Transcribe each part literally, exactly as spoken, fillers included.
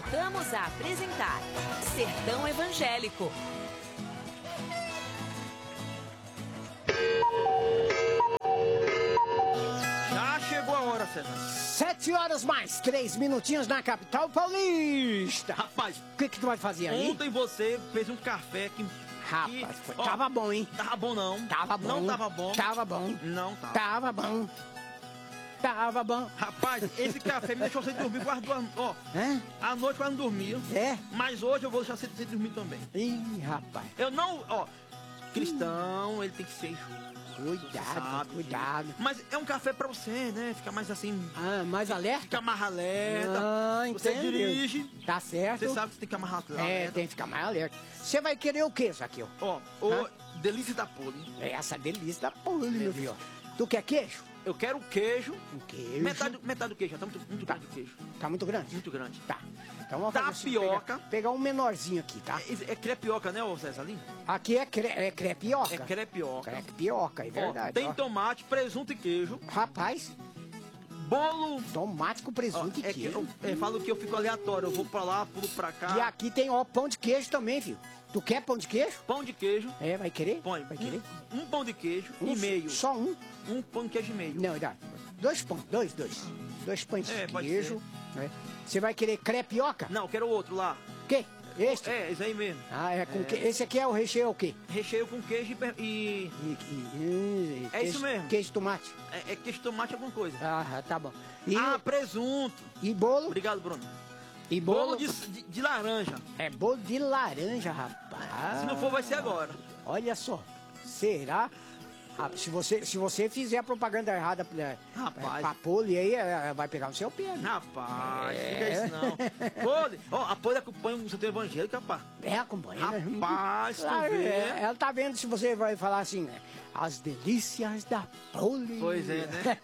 voltamos a apresentar Sertão Evangélico. Já chegou a hora, César. Sete horas mais três minutinhos na capital paulista. Rapaz, o que que tu vai fazer aí? Ontem você fez um café que... Rapaz, foi, ó, tava bom, hein? Tava bom, não. Tava bom. Não tava bom. Tava bom. Não tava. Tava bom. Tava bom. Rapaz, esse café me deixou sem dormir quase duas... Ó, é? à noite quase não dormia. É? Mas hoje eu vou deixar sem, sem dormir também. Ih, rapaz. Eu não... Ó, cristão, ele tem que ser justo. Cuidado, sabe, cuidado. Gente. Mas é um café pra você, né? Ficar mais assim... Ah, mais alerta? Ficar mais alerta. Ah, você entendeu. dirige. Tá certo. Você sabe que você tem que ficar mais alerta. É, tem que ficar mais alerta. Você vai querer o quê, Zaqueu? Ó, o delícia da Poli. É essa delícia da Poli, meu filho. Tu quer queijo? Eu quero queijo. Um queijo. Metade, metade do queijo, já tá muito, muito tá. grande o queijo. Tá muito grande? Muito grande. Tá. Então vamos fazer Tapioca. Assim, pegar, pegar um menorzinho aqui, tá? É, é crepioca, né, ô César ali? Aqui é, cre, é crepioca. É crepioca. Crepioca, é verdade. Ó, tem ó. tomate, presunto e queijo. Rapaz. Bolo. Tomate com presunto ó, e é queijo. Que eu, eu falo que eu fico aleatório. Eu vou pra lá, pulo pra cá. E aqui tem, ó, pão de queijo também, filho. Tu quer pão de queijo? Pão de queijo. É, vai querer? Põe. Vai querer? Um, um pão de queijo um, e meio. Só um? Um pão de queijo e meio. Não, dá. Dois pães, dois, dois. Dois pães é, de queijo. Né? Você vai querer crepioca? Não, eu quero o outro lá. Que? Este? É, esse aí mesmo. Ah, é com é. Que... Esse aqui é o recheio é o quê? Recheio com queijo e... e... e, e é queijo, isso mesmo. Queijo de tomate. É, é queijo de tomate alguma coisa. Ah, tá bom. E ah, o... presunto. E bolo? Obrigado, Bruno. E bolo? Bolo de, de, de laranja. É bolo de laranja, rapaz. Se não for, vai ser agora. Olha só. Será? Ah, se, você, se você fizer a propaganda errada pra, rapaz. pra Poli, aí vai pegar no seu pé. Né? Rapaz, é. Não fica isso não. Poli, ó, a Poli acompanha o seu evangélico, rapaz. É, acompanha. Rapaz, né? tu vê. É, ela tá vendo se você vai falar assim, né? As delícias da Poli. Pois é, né?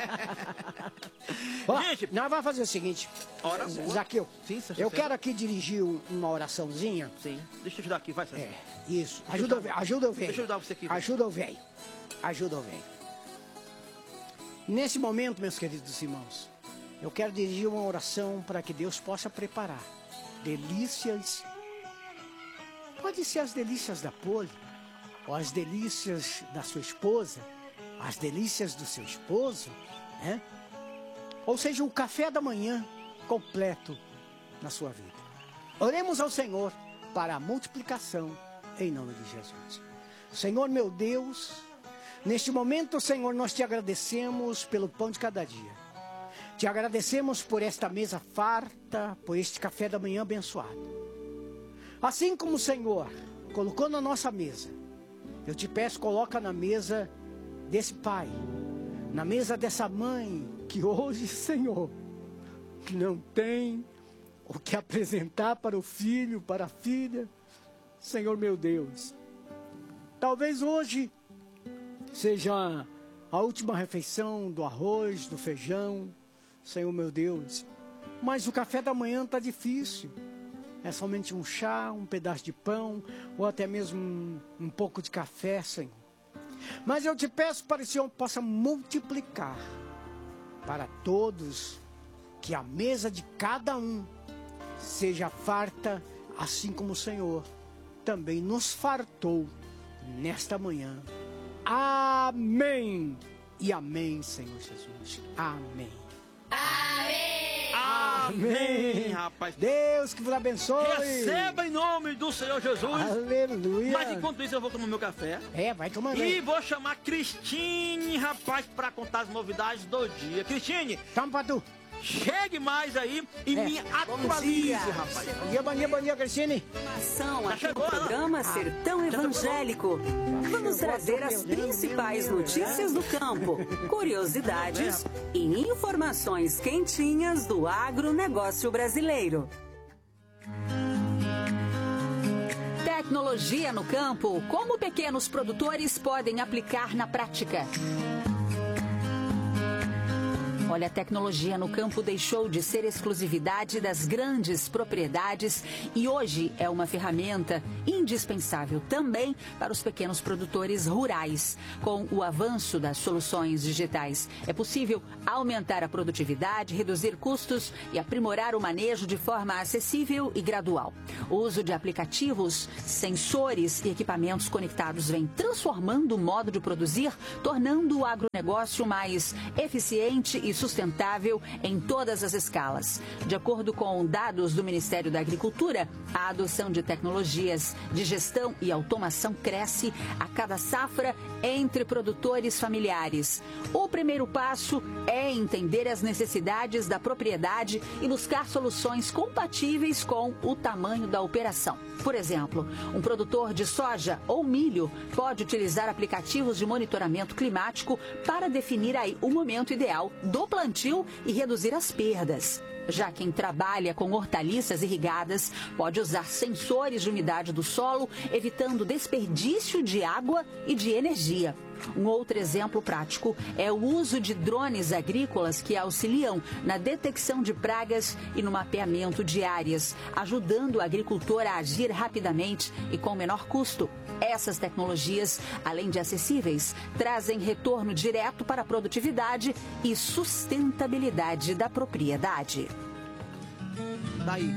Ó, gente, nós vamos fazer o seguinte. Ora, Zaqueu, sim, eu quero aqui dirigir uma oraçãozinha. Sim, deixa eu ajudar aqui, vai, César. É, isso. Ajuda, eu, ajuda o velho. Deixa eu ajudar você aqui. Ajuda o velho. Ajuda o velho. Nesse momento, meus queridos irmãos, eu quero dirigir uma oração para que Deus possa preparar delícias. Pode ser as delícias da Poli, ou as delícias da sua esposa, as delícias do seu esposo, né? Ou seja, o café da manhã completo na sua vida. Oremos ao Senhor para a multiplicação em nome de Jesus. Senhor meu Deus, neste momento, Senhor, nós te agradecemos pelo pão de cada dia. Te agradecemos por esta mesa farta, por este café da manhã abençoado. Assim como o Senhor colocou na nossa mesa, eu te peço, coloca na mesa desse pai, na mesa dessa mãe, que hoje, Senhor, que não tem o que apresentar para o filho, para a filha. Senhor meu Deus, talvez hoje seja a última refeição do arroz, do feijão, Senhor meu Deus, mas o café da manhã está difícil. É somente um chá, um pedaço de pão, ou até mesmo um, um pouco de café, Senhor. Mas eu te peço para que o Senhor possa multiplicar para todos, que a mesa de cada um seja farta, assim como o Senhor também nos fartou nesta manhã. Amém e amém, Senhor Jesus. Amém. Amém. Amém, rapaz. Deus que vos abençoe. Receba em nome do Senhor Jesus. Aleluia. Mas enquanto isso eu vou tomar meu café. É, vai tomando. E vou chamar Cristine, rapaz, pra contar as novidades do dia. Cristine. Toma pra tu. Chegue mais aí e é. me atualize, rapaz. Bom dia, bom dia, bom dia, Cristine. Ação aqui no programa ah, Sertão Evangélico. Vamos trazer as principais notícias do campo, curiosidades e informações quentinhas do agronegócio brasileiro. Tecnologia no campo, como pequenos produtores podem aplicar na prática. Olha, a tecnologia no campo deixou de ser exclusividade das grandes propriedades e hoje é uma ferramenta indispensável também para os pequenos produtores rurais. Com o avanço das soluções digitais, é possível aumentar a produtividade, reduzir custos e aprimorar o manejo de forma acessível e gradual. O uso de aplicativos, sensores e equipamentos conectados vem transformando o modo de produzir, tornando o agronegócio mais eficiente e sustentável em todas as escalas. De acordo com dados do Ministério da Agricultura, a adoção de tecnologias de gestão e automação cresce a cada safra entre produtores familiares. O primeiro passo é entender as necessidades da propriedade e buscar soluções compatíveis com o tamanho da operação. Por exemplo, um produtor de soja ou milho pode utilizar aplicativos de monitoramento climático para definir aí o momento ideal do plantio e reduzir as perdas. Já quem trabalha com hortaliças irrigadas pode usar sensores de umidade do solo, evitando desperdício de água e de energia. Um outro exemplo prático é o uso de drones agrícolas que auxiliam na detecção de pragas e no mapeamento de áreas, ajudando o agricultor a agir rapidamente e com menor custo. Essas tecnologias, além de acessíveis, trazem retorno direto para a produtividade e sustentabilidade da propriedade. Daí.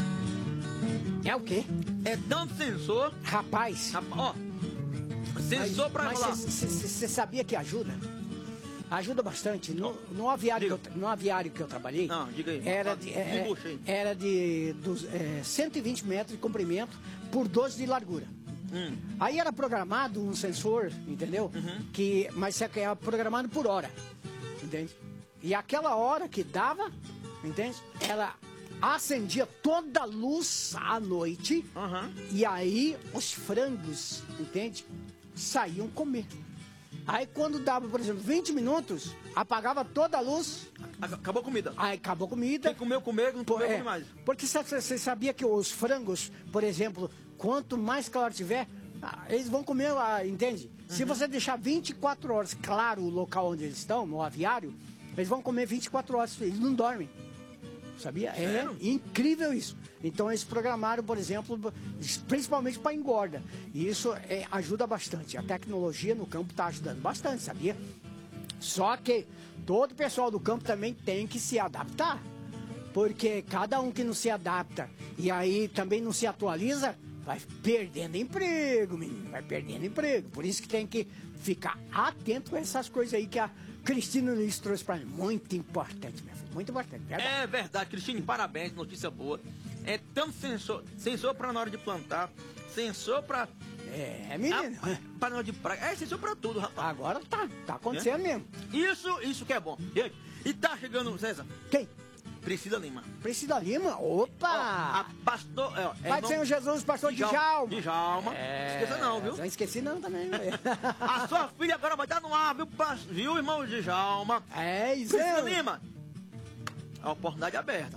É o quê? É tanto sensor. Rapaz. Rapa- Ó. Sensor pra Mas falar. você sabia que ajuda? Ajuda bastante. No, no, aviário que eu, tra- no aviário que eu trabalhei, Não, diga aí. era de, é, Desembucha aí. era de dos, é, cento e vinte metros de comprimento por doze de largura. Hum. Aí era programado um sensor, entendeu? Uhum. Que, mas é que era programado por hora, entende? E aquela hora que dava, entende? Ela acendia toda a luz à noite. Aham. E aí os frangos, entende? Saíam comer. Aí quando dava, por exemplo, vinte minutos, apagava toda a luz, Ac- Acabou a comida. aí acabou a comida. Quem comeu, comeu, não comeu, É, come mais. porque você sabia que os frangos, por exemplo, quanto mais calor tiver, ah, eles vão comer, ah, entende? Se você deixar vinte e quatro horas claro o local onde eles estão, no aviário, eles vão comer vinte e quatro horas, eles não dormem. Sabia? É Sério? incrível isso. Então eles programaram, por exemplo, principalmente para engorda. E isso é, ajuda bastante. A tecnologia no campo está ajudando bastante, sabia? Só que todo o pessoal do campo também tem que se adaptar. Porque cada um que não se adapta e aí também não se atualiza, vai perdendo emprego, menino. Vai perdendo emprego. Por isso que tem que ficar atento a essas coisas aí que a Cristina Luiz trouxe para mim. Muito importante, meu filho. Muito importante. Verdade. É verdade, Cristine, parabéns, notícia boa. É tanto sensor, sensor pra na hora de plantar, sensor pra. É, menino. Ah, pra na hora de praga. É sensor pra tudo, rapaz. Agora tá, tá acontecendo mesmo. Isso, isso que é bom. Gente, e tá chegando, César, Quem? Priscila Lima. Priscila Lima? Ó, Opa! a pastor. É, ó, é Pai do irmão- Senhor Jesus, pastor Djalma. Djalma. É, Esqueça não, viu? Não esqueci não também. A sua filha agora vai estar no ar, viu, pas- viu, irmão Djalma? É isso Priscila aí. Lima. A oportunidade é aberta.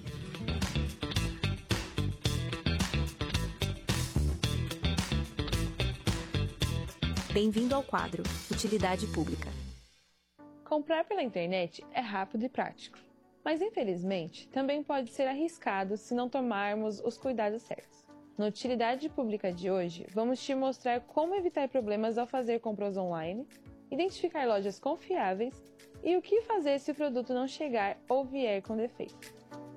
Bem-vindo ao quadro Utilidade Pública. Comprar pela internet é rápido e prático, mas infelizmente também pode ser arriscado se não tomarmos os cuidados certos. Na Utilidade Pública de hoje, vamos te mostrar como evitar problemas ao fazer compras online, identificar lojas confiáveis e o que fazer se o produto não chegar ou vier com defeito.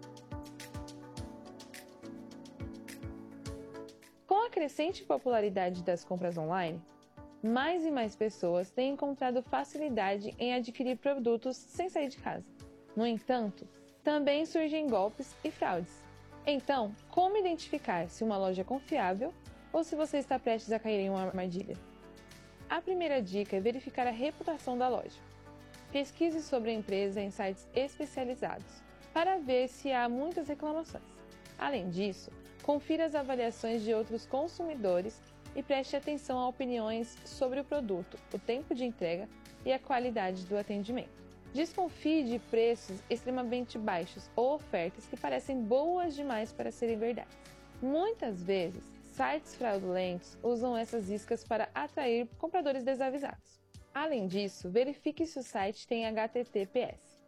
Com a crescente popularidade das compras online, mais e mais pessoas têm encontrado facilidade em adquirir produtos sem sair de casa. No entanto, também surgem golpes e fraudes. Então, como identificar se uma loja é confiável ou se você está prestes a cair em uma armadilha? A primeira dica é verificar a reputação da loja. Pesquise sobre a empresa em sites especializados para ver se há muitas reclamações. Além disso, confira as avaliações de outros consumidores e preste atenção a opiniões sobre o produto, o tempo de entrega e a qualidade do atendimento. Desconfie de preços extremamente baixos ou ofertas que parecem boas demais para serem verdade. Muitas vezes, sites fraudulentos usam essas iscas para atrair compradores desavisados. Além disso, verifique se o site tem H T T P S.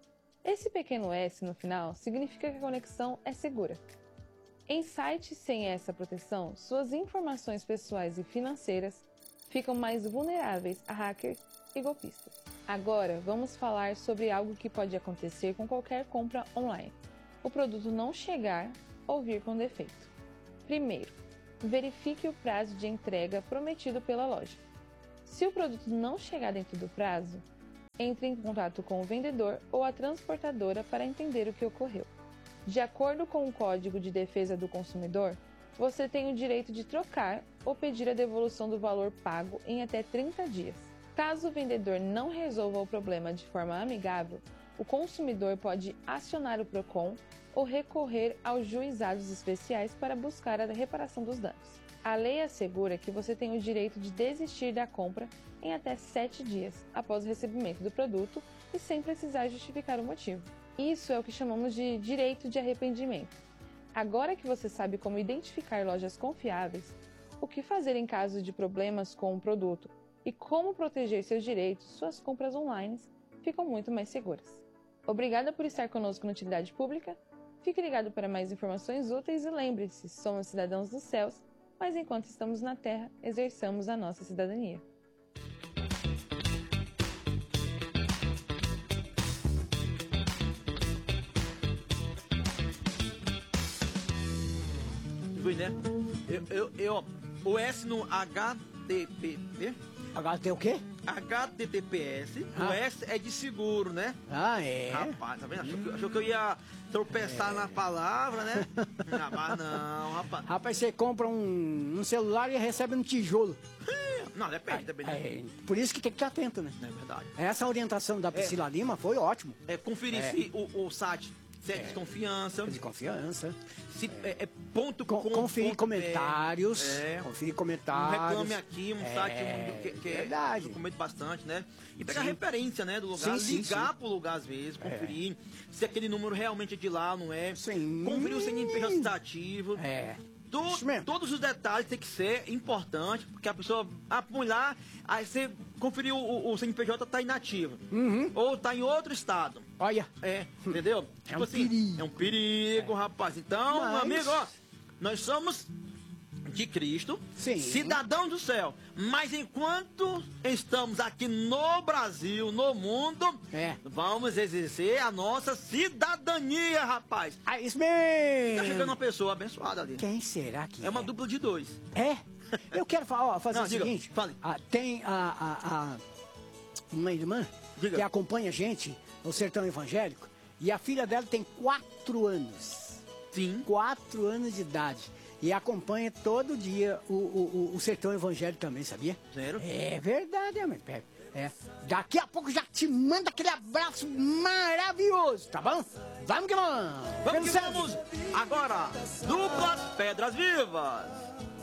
Esse pequeno S no final significa que a conexão é segura. Em sites sem essa proteção, suas informações pessoais e financeiras ficam mais vulneráveis a hackers e golpistas. Agora, vamos falar sobre algo que pode acontecer com qualquer compra online. O produto não chegar ou vir com defeito. Primeiro, verifique o prazo de entrega prometido pela loja. Se o produto não chegar dentro do prazo, entre em contato com o vendedor ou a transportadora para entender o que ocorreu. De acordo com o Código de Defesa do Consumidor, você tem o direito de trocar ou pedir a devolução do valor pago em até trinta dias. Caso o vendedor não resolva o problema de forma amigável, o consumidor pode acionar o PROCON ou recorrer aos juizados especiais para buscar a reparação dos danos. A lei assegura que você tem o direito de desistir da compra em até sete dias após o recebimento do produto e sem precisar justificar o motivo. Isso é o que chamamos de direito de arrependimento. Agora que você sabe como identificar lojas confiáveis, o que fazer em caso de problemas com o produto e como proteger seus direitos, suas compras online ficam muito mais seguras. Obrigada por estar conosco no Utilidade Pública. Fique ligado para mais informações úteis e lembre-se, somos cidadãos dos céus, mas enquanto estamos na Terra, exerçamos a nossa cidadania. Né? Eu, eu, eu, o S no H T T P. H T o quê? H T T P S. Ah. O S é de seguro, né? Ah, é? Rapaz, tá vendo? Achou, hum. que, achou que eu ia tropeçar é. na palavra, né? Não, mas não, rapaz. Rapaz, você compra um, um celular e recebe um tijolo. Não, depende, depende. É, por isso que tem que estar atento, né? É verdade. Essa orientação da Priscila é. Lima foi ótimo. É, conferir é. se o, o site se é, é de confiança. De confiança. Se, é, é ponto com, com, conferir ponto comentários. É. Conferir comentários. Um reclame aqui, um é, site que, que verdade. eu comento bastante, né? E pegar referência, né, do lugar, sim, ligar sim, sim. pro lugar às vezes, conferir é. se aquele número realmente é de lá, não é. Sim. Conferir o C N P J está ativo. É. Tu, todos os detalhes tem que ser importante, porque a pessoa apunhar, aí você conferiu o, o C N P J tá inativo. Uhum. Ou tá em outro estado. Olha. É, entendeu? É tipo um assim, perigo. É um perigo, é. rapaz. Então, Mas... meu amigo, ó, nós somos de Cristo, sim. cidadãos do céu. Mas enquanto estamos aqui no Brasil, no mundo, é. vamos exercer a nossa cidadania, rapaz. Ah, isso mesmo. Tá chegando uma pessoa abençoada ali. Quem será que é? É uma dupla de dois. É? Eu quero falar, ó, fazer Não, o diga, seguinte. Fale. Ah, tem a, a, a uma irmã diga. que acompanha a gente no Sertão Evangélico e a filha dela tem quatro anos. Sim. Quatro anos de idade. E acompanha todo dia o, o, o Sertão Evangélico também, sabia? Sério? É verdade, meu pé. É. Daqui a pouco já te manda aquele abraço maravilhoso, tá bom? Vamos que vamos! Vamos que vamos! Agora, duplas Pedras Vivas!